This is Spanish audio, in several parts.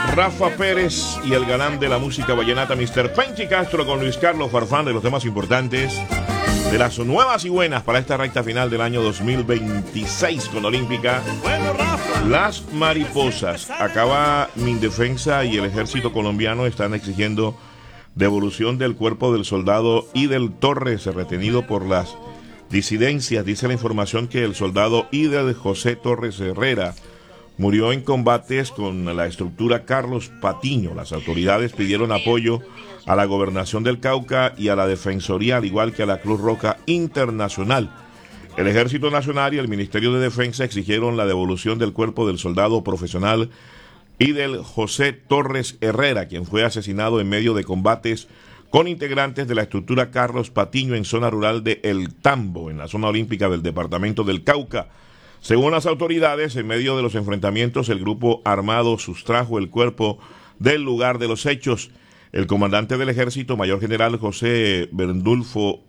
Rafa Pérez y el galán de la música vallenata, Mr. Penchi Castro, con Luis Carlos Farfán, de los temas importantes de las nuevas y buenas para esta recta final del año 2026 con Olímpica. Bueno, Rafa. Las mariposas. Acaba Mindefensa y el ejército colombiano están exigiendo devolución del cuerpo del soldado Idel Torres, retenido por las disidencias. Dice la información que el soldado Idel José Torres Herrera murió en combates con la estructura Carlos Patiño. Las autoridades pidieron apoyo a la Gobernación del Cauca y a la Defensoría, al igual que a la Cruz Roja Internacional. El Ejército Nacional y el Ministerio de Defensa exigieron la devolución del cuerpo del soldado profesional Idel José Torres Herrera, quien fue asesinado en medio de combates con integrantes de la estructura Carlos Patiño en zona rural de El Tambo, en la zona olímpica del departamento del Cauca. Según las autoridades, en medio de los enfrentamientos, el grupo armado sustrajo el cuerpo del lugar de los hechos. El comandante del ejército, mayor general José Bertulfo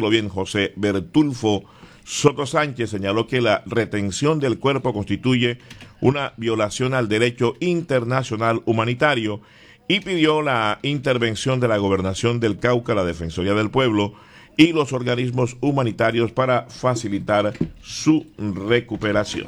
Soto Sánchez, señaló que la retención del cuerpo constituye una violación al derecho internacional humanitario y pidió la intervención de la Gobernación del Cauca, la Defensoría del Pueblo y los organismos humanitarios para facilitar su recuperación.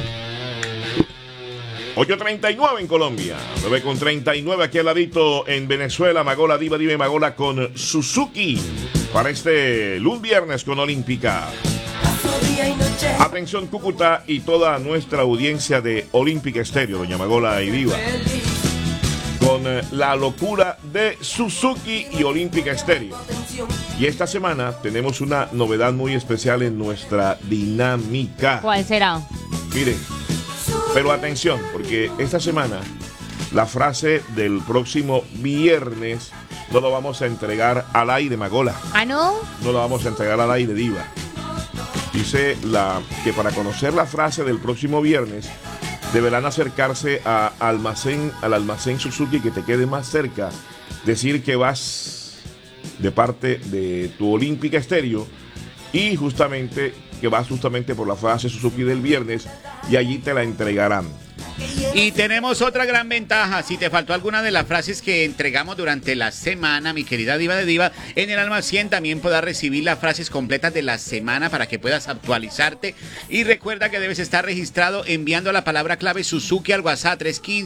8:39 en Colombia, 9:39 aquí al ladito en Venezuela. Magola, Diva y Magola con Suzuki para este lunes viernes con Olímpica. Atención Cúcuta y toda nuestra audiencia de Olímpica Estéreo, doña Magola y Diva, con la locura de Suzuki y Olímpica Estéreo. Y esta semana tenemos una novedad muy especial en nuestra dinámica. ¿Cuál será? Mire, pero atención, porque esta semana la frase del próximo viernes no lo vamos a entregar al aire, Magola. ¿Ah, no? No lo vamos a entregar al aire, Diva. Dice que para conocer la frase del próximo viernes deberán acercarse al almacén Suzuki que te quede más cerca, decir que vas de parte de tu Olímpica Estéreo y justamente que vas justamente por la frase Suzuki del viernes y allí te la entregarán. Y tenemos otra gran ventaja. Si te faltó alguna de las frases que entregamos durante la semana, mi querida Diva de Diva, en el almacén también podrás recibir las frases completas de la semana para que puedas actualizarte. Y recuerda que debes estar registrado enviando la palabra clave Suzuki al WhatsApp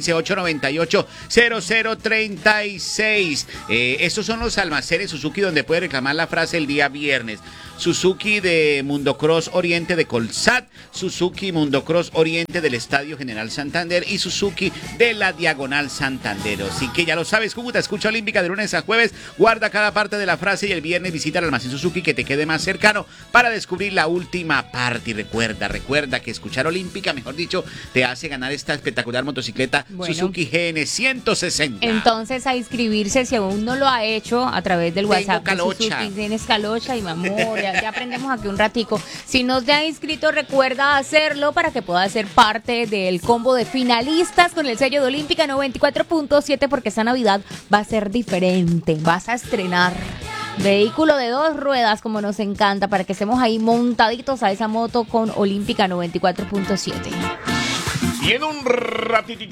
315-898-0036. Estos son los almacenes Suzuki donde puedes reclamar la frase el día viernes. Suzuki de Mundo Cross Oriente de Colsat, Suzuki Mundo Cross Oriente del Estadio General Santander y Suzuki de la Diagonal Santander. Así que ya lo sabes, Cúcuta, escucha Olímpica de lunes a jueves, guarda cada parte de la frase y el viernes visita el almacén Suzuki que te quede más cercano para descubrir la última parte. Y recuerda que escuchar Olímpica, mejor dicho, te hace ganar esta espectacular motocicleta Suzuki GN 160. Entonces a inscribirse si aún no lo ha hecho a través del WhatsApp de calocha. Suzuki. Tienes calocha y mamor, ya aprendemos aquí un ratico. Si no te ha inscrito, recuerda hacerlo para que pueda ser parte del combo de finalistas con el sello de Olímpica 94.7, porque esta Navidad va a ser diferente. Vas a estrenar vehículo de 2 ruedas, como nos encanta, para que estemos ahí montaditos a esa moto con Olímpica 94.7. Y en un ratitico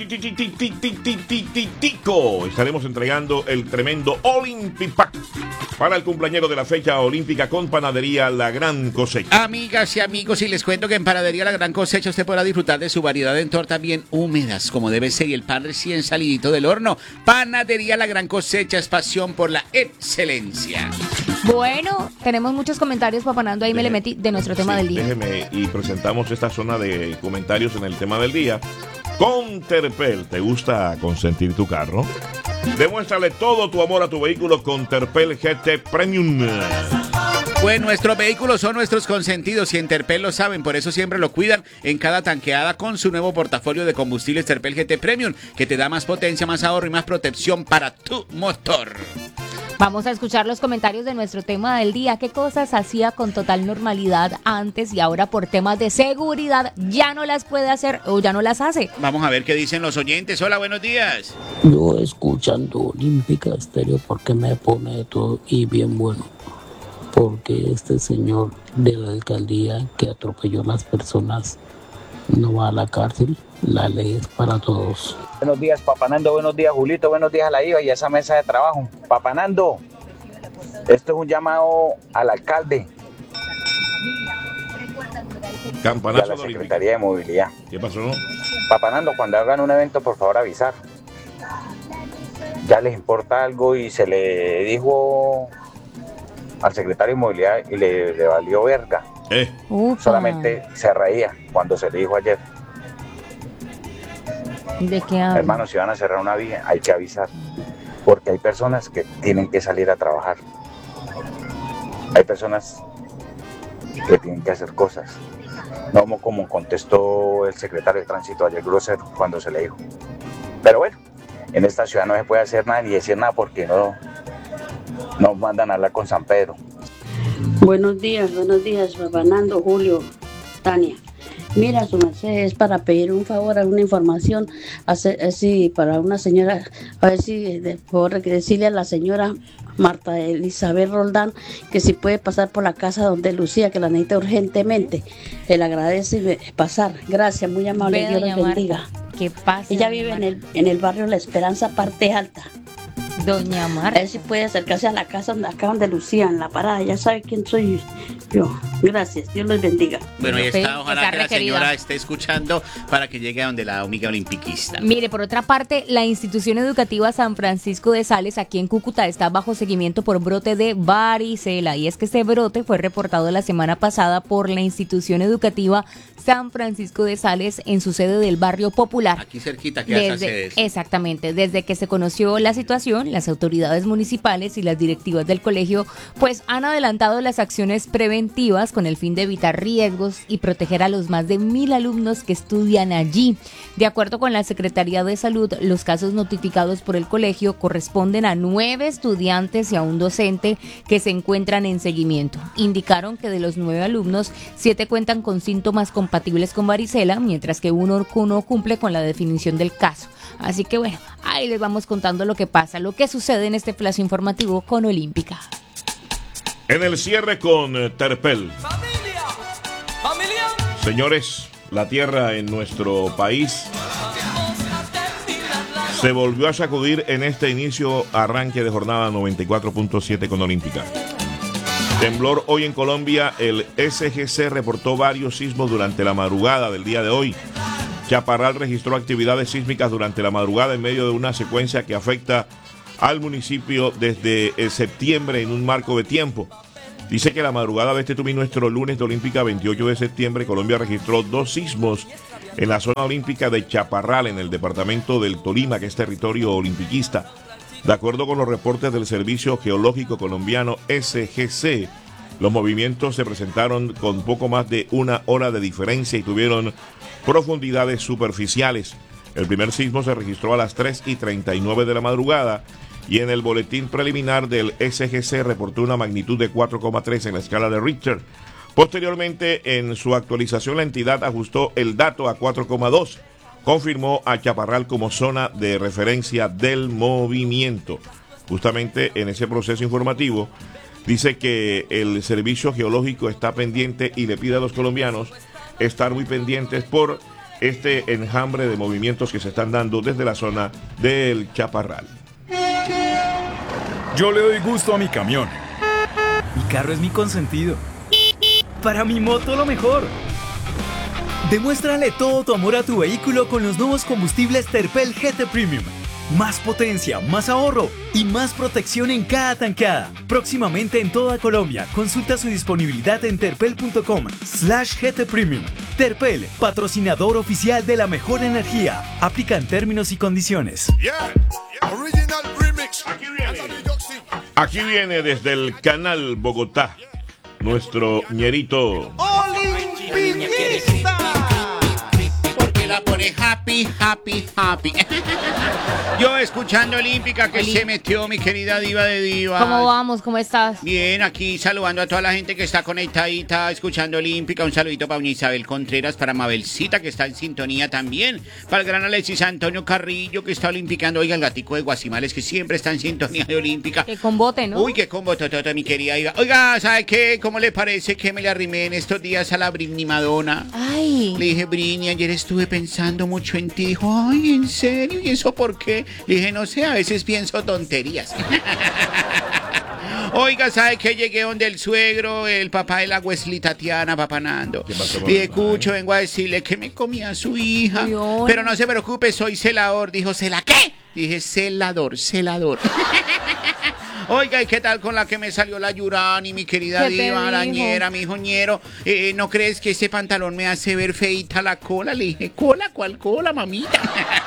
estaremos entregando el tremendo Olympic Pack para el cumpleañero de la fecha olímpica con Panadería La Gran Cosecha. Amigas y amigos, y les cuento que en Panadería La Gran Cosecha usted podrá disfrutar de su variedad en tortas bien húmedas, como debe ser, y el pan recién salidito del horno. Panadería La Gran Cosecha es pasión por la excelencia. Bueno, tenemos muchos comentarios, papanando, ahí me le metí, de nuestro tema del día. Déjeme y presentamos esta zona de comentarios en el tema del día. Con Terpel, ¿te gusta consentir tu carro? Demuéstrale todo tu amor a tu vehículo con Terpel GT Premium. Pues nuestros vehículos son nuestros consentidos y en Terpel lo saben, por eso siempre lo cuidan en cada tanqueada con su nuevo portafolio de combustibles Terpel GT Premium, que te da más potencia, más ahorro y más protección para tu motor. Vamos a escuchar los comentarios de nuestro tema del día. ¿Qué cosas hacía con total normalidad antes y ahora por temas de seguridad ya no las puede hacer o ya no las hace? Vamos a ver qué dicen los oyentes. Hola, buenos días. Yo escuchando Olímpica Estéreo porque me pone de todo y bien bueno. Porque este señor de la alcaldía que atropelló a las personas no va a la cárcel. La ley es para todos. Buenos días, Papanando. Buenos días, Julito. Buenos días a la IVA y a esa mesa de trabajo. Papanando, esto es un llamado al alcalde y a Campanazo la de Olímpica. Secretaría de Movilidad. ¿Qué pasó? Papanando, cuando hagan un evento, por favor avisar. Ya les importa algo y se le dijo al secretario de Movilidad y le valió verga. Upa. Solamente se reía cuando se le dijo ayer. ¿De qué habla? Hermano, si van a cerrar una vía, hay que avisar. Porque hay personas que tienen que salir a trabajar. Hay personas que tienen que hacer cosas. No como contestó el secretario de Tránsito ayer, grosero, cuando se le dijo. Pero bueno, en esta ciudad no se puede hacer nada ni decir nada porque no mandan a hablar con San Pedro. Buenos días, Fernando, Julio, Tania. Mira, su merced, es para pedir un favor, alguna información, para una señora, a ver si, por decirle a la señora Marta Elizabeth Roldán que si puede pasar por la casa donde Lucía, que la necesita urgentemente. Le agradece pasar. Gracias, muy amable, Ve, Dios doña los bendiga. Marta, ¿qué pasa? Ella doña vive Marta? en el barrio La Esperanza, parte alta. Doña A Marta. ver si puede acercarse a la casa acá donde Lucía, en la parada. Ya sabe quién soy yo. Gracias, Dios los bendiga. Bueno, y Está está, ojalá que la requerida. señora esté escuchando para que llegue a donde la amiga olimpiquista. Mire, por otra parte, la institución educativa San Francisco de Sales aquí en Cúcuta está bajo seguimiento por brote de varicela, y es que este brote fue reportado la semana pasada por la institución educativa San Francisco de Sales en su sede del barrio Popular. Aquí cerquita queda esa sede. Exactamente, desde que se conoció la situación, las autoridades municipales y las directivas del colegio pues han adelantado las acciones preventivas con el fin de evitar riesgos y proteger a los más de 1.000 alumnos que estudian allí. De acuerdo con la Secretaría de Salud, los casos notificados por el colegio corresponden a 9 estudiantes y a un docente que se encuentran en seguimiento. Indicaron que de los 9 alumnos, 7 cuentan con síntomas compatibles con varicela, mientras que uno cumple con la definición del caso. Así que bueno, ahí les vamos contando lo que pasa, lo que sucede en este flash informativo con Olímpica. En el cierre con Terpel. Señores, la tierra en nuestro país se volvió a sacudir en este arranque de jornada 94.7 con Olímpica. Temblor hoy en Colombia. El SGC reportó varios sismos durante la madrugada del día de hoy. Chaparral registró actividades sísmicas durante la madrugada en medio de una secuencia que afecta al municipio desde septiembre en un marco de tiempo. Dice que la madrugada de este nuestro lunes de Olímpica 28 de septiembre, Colombia registró 2 sismos en la zona olímpica de Chaparral, en el departamento del Tolima, que es territorio olimpiquista. De acuerdo con los reportes del Servicio Geológico Colombiano SGC, los movimientos se presentaron con poco más de una hora de diferencia y tuvieron profundidades superficiales. El primer sismo se registró a las 3:39 de la madrugada y en el boletín preliminar del SGC reportó una magnitud de 4,3 en la escala de Richter. Posteriormente, en su actualización, la entidad ajustó el dato a 4,2. Confirmó a Chaparral como zona de referencia del movimiento. Justamente en ese proceso informativo, dice que el Servicio Geológico está pendiente y le pide a los colombianos estar muy pendientes por este enjambre de movimientos que se están dando desde la zona del Chaparral. Yo le doy gusto a mi camión. Mi carro es mi consentido. Para mi moto lo mejor. Demuéstrale todo tu amor a tu vehículo con los nuevos combustibles Terpel GT Premium. Más potencia, más ahorro y más protección en cada tankada. Próximamente en toda Colombia. Consulta su disponibilidad en terpel.com/GT Premium. Terpel, patrocinador oficial de la mejor energía. Aplican términos y condiciones. Aquí viene desde el canal Bogotá nuestro ñerito. Olimpiquista. Porque la pone happy, happy, happy. Yo escuchando Olímpica que se metió mi querida diva de divas. ¿Cómo vamos? ¿Cómo estás? Bien, aquí saludando a toda la gente que está conectadita, escuchando Olímpica. Un saludito para Isabel Contreras, para Mabelcita, que está en sintonía también. Para el gran Alexis Antonio Carrillo, que está olimpiando. Oiga, el gatico de Guasimales, que siempre está en sintonía de Olímpica. Que combote, ¿no? Uy, qué combo, mi querida diva. Oiga, ¿sabe qué? ¿Cómo le parece que me le arrimé en estos días a la Britney Madonna? Ay. Le dije, Britney, ayer estuve pensando mucho en ti. Dijo, ay, ¿en serio? ¿Y eso por qué? Le dije, no sé, a veces pienso tonterías. Oiga, ¿sabe qué? Llegué donde el suegro, el papá de la Wesley Tatiana, papá Nando. Y escucho, vengo a decirle que me comía a su hija. Dios. Pero no se preocupe, soy celador. Dijo, ¿cela qué? Dije, celador. Oiga, ¿y qué tal con la que me salió la Yurani, mi querida ¿Qué te diva, dijo? arañera, mi joñero? ¿No crees que ese pantalón me hace ver feita la cola? Le dije, ¿cola? ¿Cuál cola, mamita?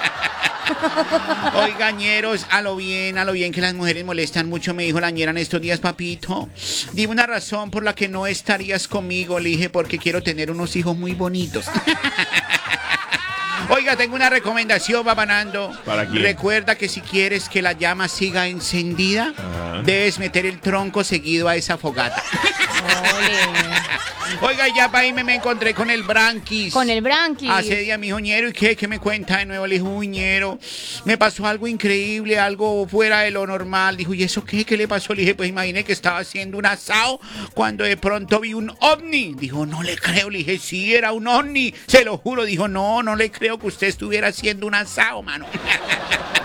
Oiga, ñeros, a lo bien que las mujeres molestan mucho, me dijo la ñera en estos días, papito. Dime una razón por la que no estarías conmigo. Le dije, porque quiero tener unos hijos muy bonitos. Oiga, tengo una recomendación, Babanando. ¿Para quién? Recuerda que si quieres que la llama siga encendida, debes meter el tronco seguido a esa fogata. Oiga, ya para irme me encontré con el Branquis. Con el Branquis. Hace día, mi joñero, ¿y qué me cuenta de nuevo? Le dijo, uñero, me pasó algo increíble, algo fuera de lo normal. Dijo, ¿y eso qué? ¿Qué le pasó? Le dije, pues imaginé que estaba haciendo un asado cuando de pronto vi un ovni. Dijo, no le creo. Le dije, sí, era un ovni, se lo juro. Dijo, no le creo que usted estuviera haciendo un asado, mano.